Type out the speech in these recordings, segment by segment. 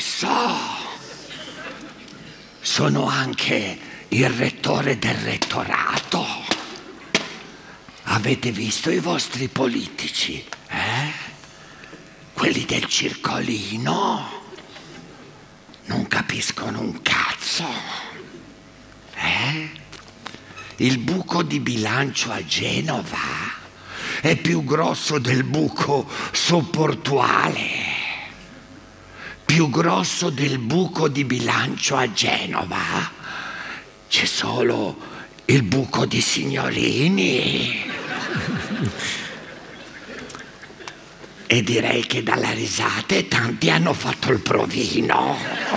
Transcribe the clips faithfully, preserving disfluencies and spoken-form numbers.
so, sono anche il rettore del rettorato. Avete visto i vostri politici, eh? Quelli del circolino? Non capiscono un cazzo, eh? Il buco di bilancio a Genova è più grosso del buco sopportuale. Più grosso del buco di bilancio a Genova c'è solo il buco di Signorini. E direi che dalla risata tanti hanno fatto il provino.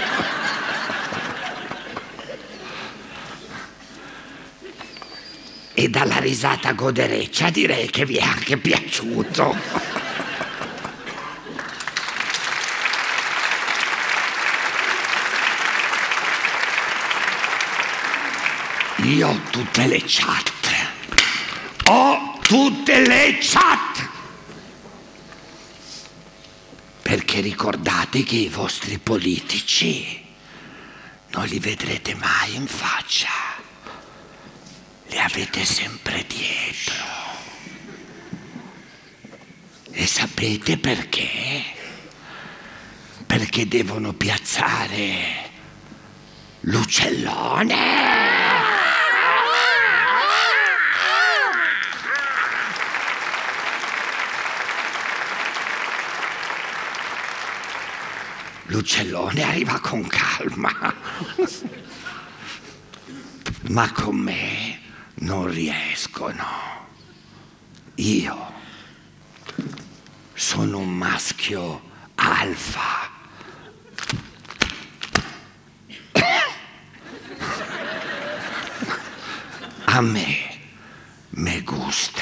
E dalla risata godereccia direi che vi è anche piaciuto. Io ho tutte le chat. Ho tutte le chat. Perché ricordate che i vostri politici non li vedrete mai in faccia. Li avete sempre dietro. E sapete perché? Perché devono piazzare l'uccellone. L'uccellone arriva con calma, ma con me non riescono. Io sono un maschio alfa. A me me gusta